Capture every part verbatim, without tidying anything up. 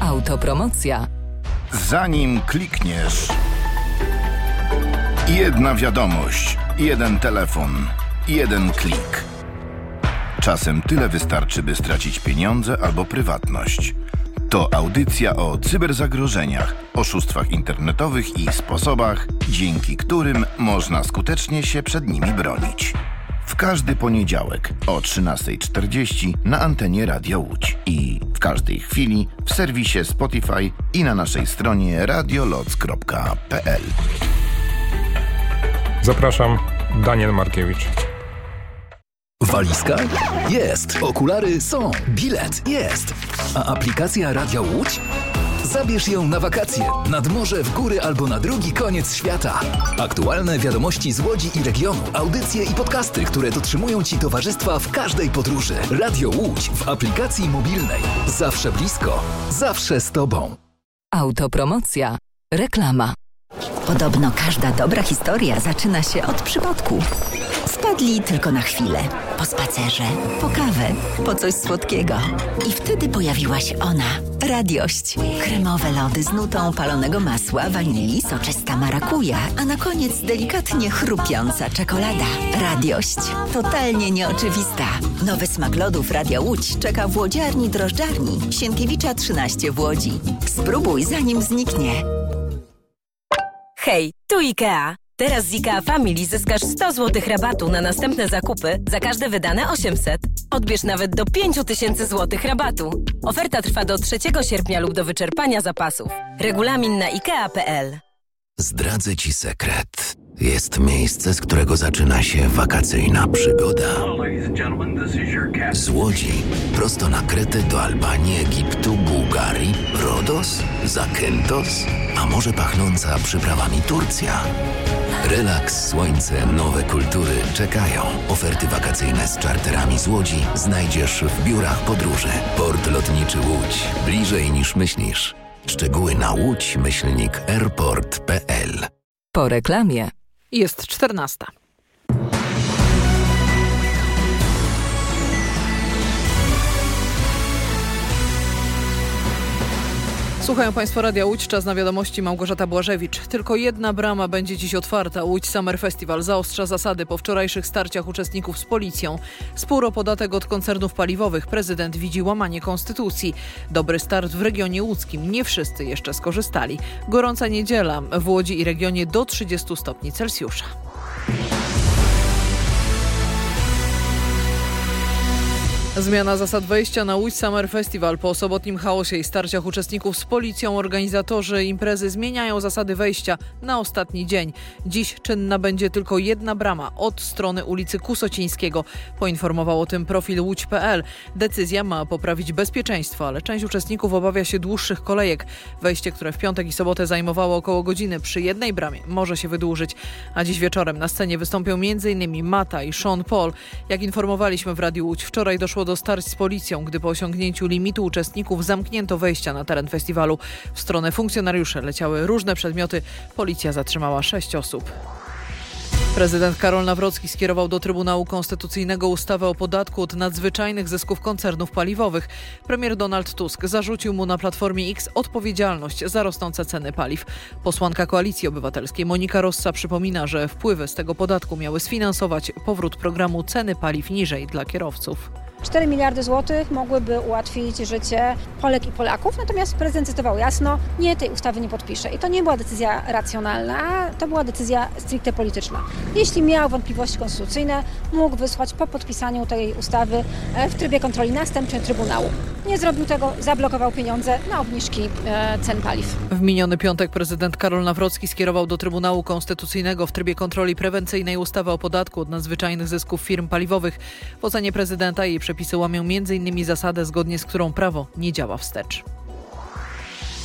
Autopromocja. Zanim klikniesz, jedna wiadomość, jeden telefon, jeden klik. Czasem tyle wystarczy, by stracić pieniądze albo prywatność. To audycja o cyberzagrożeniach, oszustwach internetowych i sposobach, dzięki którym można skutecznie się przed nimi bronić. W każdy poniedziałek o trzynasta czterdzieści na antenie Radio Łódź i w każdej chwili w serwisie Spotify i na naszej stronie radioloc kropka p l. Zapraszam, Daniel Markiewicz. Walizka? Jest. Okulary są. Bilet? Jest. A aplikacja Radio Łódź? Zabierz ją na wakacje, nad morze, w góry albo na drugi koniec świata. Aktualne wiadomości z Łodzi i regionu, audycje i podcasty, które dotrzymują Ci towarzystwa w każdej podróży. Radio Łódź w aplikacji mobilnej. Zawsze blisko, zawsze z Tobą. Autopromocja. Reklama. Podobno każda dobra historia zaczyna się od przypadku. Wpadli tylko na chwilę, po spacerze, po kawę, po coś słodkiego. I wtedy pojawiła się ona, Radiość. Kremowe lody z nutą palonego masła, wanilii, soczysta marakuja, a na koniec delikatnie chrupiąca czekolada. Radiość. Totalnie nieoczywista. Nowy smak lodów Radia Łódź czeka w łodziarni drożdżarni Sienkiewicza trzynaście w Łodzi. Spróbuj zanim zniknie. Hej, tu IKEA. Teraz z IKEA Family zyskasz sto złotych rabatu na następne zakupy za każde wydane osiemset. Odbierz nawet do pięć tysięcy złotych rabatu. Oferta trwa do trzeciego sierpnia lub do wyczerpania zapasów. Regulamin na ikea kropka p l. Zdradzę Ci sekret. Jest miejsce, z którego zaczyna się wakacyjna przygoda. Z Łodzi prosto na Kretę do Albanii, Egiptu, Bułgarii, Rodos, Zakynthos, a może pachnąca przyprawami Turcja. Relaks, słońce, nowe kultury czekają. Oferty wakacyjne z czarterami z Łodzi znajdziesz w biurach podróży. Port lotniczy Łódź. Bliżej niż myślisz. Szczegóły na łódź myślnik airport kropka p l. Po reklamie. Jest czternasta. Słuchają Państwo Radia Łódź, czas na wiadomości. Małgorzata Błażewicz. Tylko jedna brama będzie dziś otwarta. Łódź Summer Festival zaostrza zasady po wczorajszych starciach uczestników z policją. Spór o podatek od koncernów paliwowych. Prezydent widzi łamanie konstytucji. Dobry start w regionie łódzkim. Nie wszyscy jeszcze skorzystali. Gorąca niedziela w Łodzi i regionie do trzydziestu stopni Celsjusza. Zmiana zasad wejścia na Łódź Summer Festival. Po sobotnim chaosie i starciach uczestników z policją organizatorzy imprezy zmieniają zasady wejścia na ostatni dzień. Dziś czynna będzie tylko jedna brama od strony ulicy Kusocińskiego. Poinformował o tym profil łódź kropka p l. Decyzja ma poprawić bezpieczeństwo, ale część uczestników obawia się dłuższych kolejek. Wejście, które w piątek i sobotę zajmowało około godziny, przy jednej bramie może się wydłużyć. A dziś wieczorem na scenie wystąpią między innymi Mata i Sean Paul. Jak informowaliśmy w Radiu Łódź, wczoraj doszło do starć z policją, gdy po osiągnięciu limitu uczestników zamknięto wejścia na teren festiwalu. W stronę funkcjonariuszy leciały różne przedmioty. Policja zatrzymała sześć osób. Prezydent Karol Nawrocki skierował do Trybunału Konstytucyjnego ustawę o podatku od nadzwyczajnych zysków koncernów paliwowych. Premier Donald Tusk zarzucił mu na Platformie X odpowiedzialność za rosnące ceny paliw. Posłanka Koalicji Obywatelskiej Monika Rossa przypomina, że wpływy z tego podatku miały sfinansować powrót programu Ceny paliw niżej dla kierowców. cztery miliardy złotych mogłyby ułatwić życie Polek i Polaków, natomiast prezydent cytował jasno, nie, tej ustawy nie podpisze. I to nie była decyzja racjonalna, to była decyzja stricte polityczna. Jeśli miał wątpliwości konstytucyjne, mógł wysłać po podpisaniu tej ustawy w trybie kontroli następczej Trybunału. Nie zrobił tego, zablokował pieniądze na obniżki e, cen paliw. W miniony piątek prezydent Karol Nawrocki skierował do Trybunału Konstytucyjnego w trybie kontroli prewencyjnej ustawę o podatku od nadzwyczajnych zysków firm paliwowych. W ocenie prezydenta jej przepisy łamią między innymi zasadę, zgodnie z którą prawo nie działa wstecz.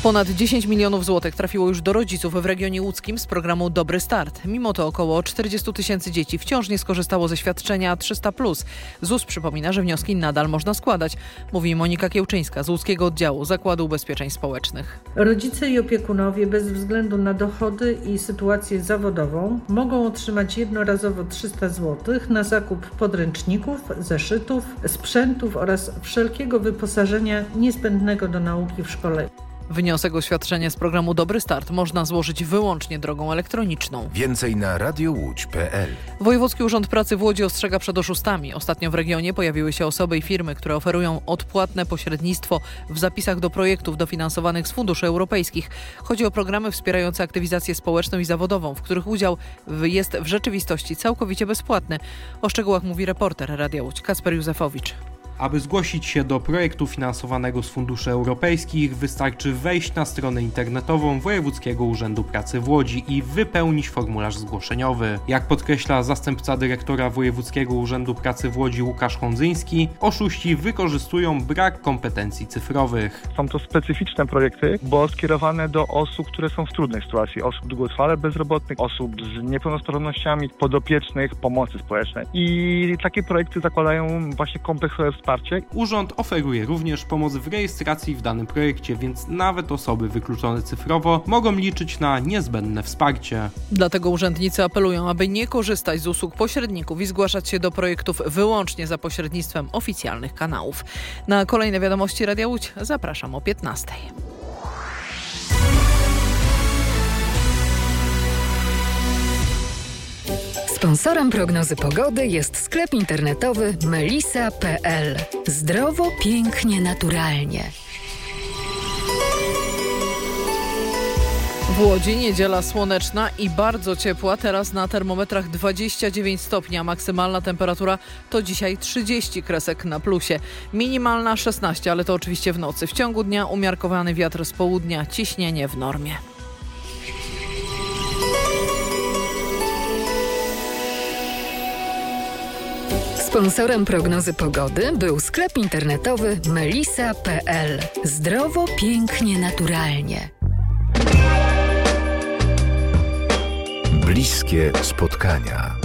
Ponad dziesięć milionów złotych trafiło już do rodziców w regionie łódzkim z programu Dobry Start. Mimo to około czterdzieści tysięcy dzieci wciąż nie skorzystało ze świadczenia trzysta plus. ZUS przypomina, że wnioski nadal można składać, mówi Monika Kiełczyńska z łódzkiego oddziału Zakładu Ubezpieczeń Społecznych. Rodzice i opiekunowie bez względu na dochody i sytuację zawodową mogą otrzymać jednorazowo trzysta złotych na zakup podręczników, zeszytów, sprzętów oraz wszelkiego wyposażenia niezbędnego do nauki w szkole. Wniosek o świadczenie z programu Dobry Start można złożyć wyłącznie drogą elektroniczną. Więcej na radiowódź kropka pe el. Wojewódzki Urząd Pracy w Łodzi ostrzega przed oszustami. Ostatnio w regionie pojawiły się osoby i firmy, które oferują odpłatne pośrednictwo w zapisach do projektów dofinansowanych z funduszy europejskich. Chodzi o programy wspierające aktywizację społeczną i zawodową, w których udział jest w rzeczywistości całkowicie bezpłatny. O szczegółach mówi reporter Radia Łódź Kacper Józefowicz. Aby zgłosić się do projektu finansowanego z funduszy europejskich, wystarczy wejść na stronę internetową Wojewódzkiego Urzędu Pracy w Łodzi i wypełnić formularz zgłoszeniowy. Jak podkreśla zastępca dyrektora Wojewódzkiego Urzędu Pracy w Łodzi Łukasz Hondzyński, oszuści wykorzystują brak kompetencji cyfrowych. Są to specyficzne projekty, bo skierowane do osób, które są w trudnej sytuacji, osób długotrwale bezrobotnych, osób z niepełnosprawnościami, podopiecznych, pomocy społecznej. I takie projekty zakładają właśnie kompleksowe wsparcie. Urząd oferuje również pomoc w rejestracji w danym projekcie, więc nawet osoby wykluczone cyfrowo mogą liczyć na niezbędne wsparcie. Dlatego urzędnicy apelują, aby nie korzystać z usług pośredników i zgłaszać się do projektów wyłącznie za pośrednictwem oficjalnych kanałów. Na kolejne wiadomości Radia Łódź zapraszam o piętnastej. Sponsorem prognozy pogody jest sklep internetowy melisa kropka pe el. Zdrowo, pięknie, naturalnie. W Łodzi niedziela słoneczna i bardzo ciepła. Teraz na termometrach dwadzieścia dziewięć stopni, a maksymalna temperatura to dzisiaj trzydzieści kresek na plusie. Minimalna szesnaście, ale to oczywiście w nocy. W ciągu dnia umiarkowany wiatr z południa, ciśnienie w normie. Sponsorem prognozy pogody był sklep internetowy melisa kropka pe el. Zdrowo, pięknie, naturalnie. Bliskie spotkania.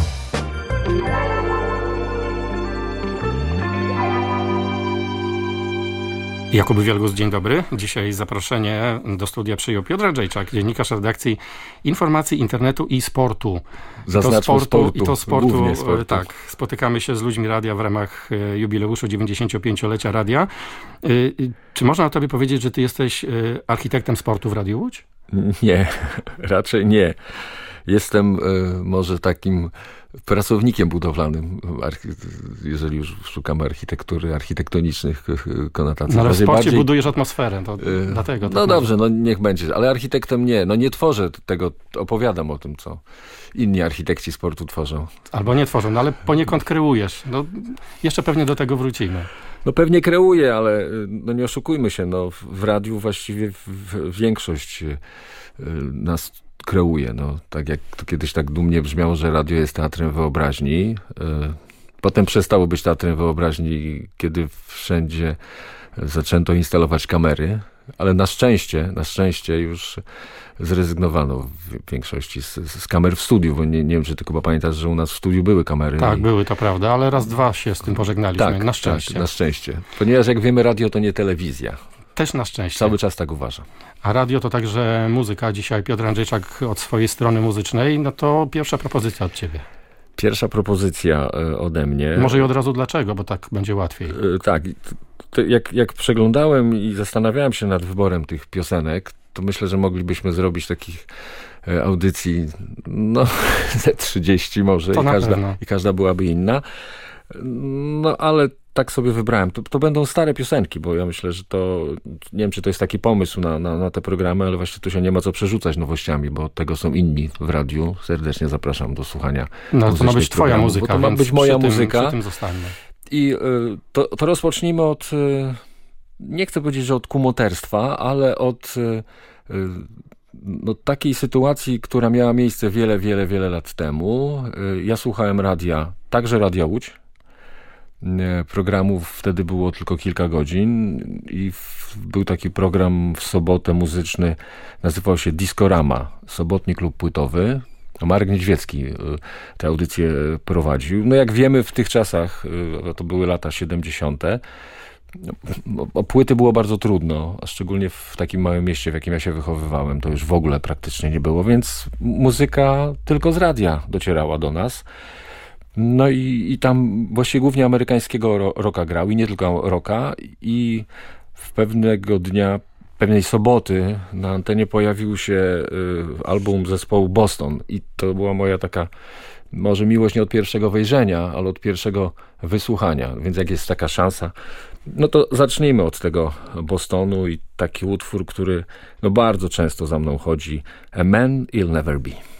Jakub Wielgus, dzień dobry. Dzisiaj zaproszenie do studia przyjął Piotr Andrzejczak, dziennikarz redakcji Informacji, Internetu i Sportu. Zaznaczmy sportu, sportu. I to sportu, sportu. Tak. Spotykamy się z ludźmi radia w ramach jubileuszu dziewięćdziesięciopięciolecia radia. Czy można o tobie powiedzieć, że ty jesteś architektem sportu w Radiu Łódź? Nie, raczej nie. Jestem y, może takim pracownikiem budowlanym, jeżeli już szukamy architektury, architektonicznych konotacji. No ale w sporcie bardziej... budujesz atmosferę, to y, dlatego. No dobrze, no niech będzie, ale architektem nie. No nie tworzę tego, opowiadam o tym, co inni architekci sportu tworzą. Albo nie tworzą, no ale poniekąd kreujesz. No, jeszcze pewnie do tego wrócimy. No pewnie kreuję, ale no nie oszukujmy się, no w radiu właściwie w, w, większość y, nas kreuje. No, tak jak to kiedyś tak dumnie brzmiało, że radio jest teatrem wyobraźni. Potem przestało być teatrem wyobraźni, kiedy wszędzie zaczęto instalować kamery, ale na szczęście, na szczęście już zrezygnowano w większości z, z kamer w studiu, bo nie, nie wiem, czy ty chyba pamiętasz, że u nas w studiu były kamery. Tak, i... były, to prawda, ale raz, dwa się z tym pożegnaliśmy, tak, na szczęście. Tak, na szczęście. Ponieważ jak wiemy, radio to nie telewizja. Też na szczęście. Cały czas tak uważam. A radio to także muzyka. Dzisiaj Piotr Andrzejczak od swojej strony muzycznej. No to pierwsza propozycja od ciebie. Pierwsza propozycja ode mnie. Może i od razu dlaczego, bo tak będzie łatwiej. Tak. To jak, jak przeglądałem i zastanawiałem się nad wyborem tych piosenek, to myślę, że moglibyśmy zrobić takich audycji no ze trzydzieści może i każda, i każda byłaby inna. No ale tak sobie wybrałem. To, to będą stare piosenki, bo ja myślę, że to, nie wiem, czy to jest taki pomysł na, na, na te programy, ale właśnie tu się nie ma co przerzucać nowościami, bo tego są inni w radiu. Serdecznie zapraszam do słuchania. No to ma być twoja programu, muzyka, to ma być moja przy muzyka. Tym, przy tym zostańmy. I y, to, to rozpocznijmy od, y, nie chcę powiedzieć, że od kumoterstwa, ale od y, y, no, takiej sytuacji, która miała miejsce wiele, wiele, wiele lat temu. Y, ja słuchałem radia, także Radia Łódź, Programów wtedy było tylko kilka godzin i w, był taki program w sobotę muzyczny, nazywał się Discorama, sobotni klub płytowy. Marek Niedźwiecki tę audycję prowadził. No jak wiemy, w tych czasach, to były lata siedemdziesiąte, o płyty było bardzo trudno, a szczególnie w takim małym mieście, w jakim ja się wychowywałem, to już w ogóle praktycznie nie było, więc muzyka tylko z radia docierała do nas. No i, i tam właściwie głównie amerykańskiego rocka grał i nie tylko rocka, i w pewnego dnia, pewnej soboty na antenie pojawił się y, album zespołu Boston i to była moja taka, może miłość nie od pierwszego wejrzenia, ale od pierwszego wysłuchania, więc jak jest taka szansa, no to zacznijmy od tego Bostonu i taki utwór, który no bardzo często za mną chodzi, A Man You'll Never Be.